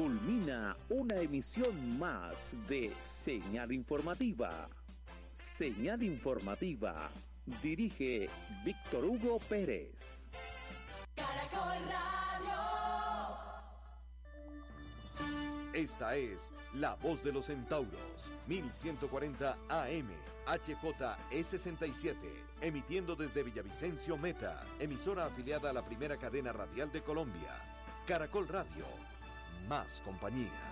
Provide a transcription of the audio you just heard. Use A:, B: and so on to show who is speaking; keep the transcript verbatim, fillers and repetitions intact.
A: culmina una emisión más de Señal Informativa. Señal Informativa. Dirige Víctor Hugo Pérez.
B: Caracol Radio.
C: Esta es La Voz de los Centauros, mil ciento cuarenta A M, H J E sesenta y siete, emitiendo desde Villavicencio Meta, emisora afiliada a la primera cadena radial de Colombia. Caracol Radio, más compañía.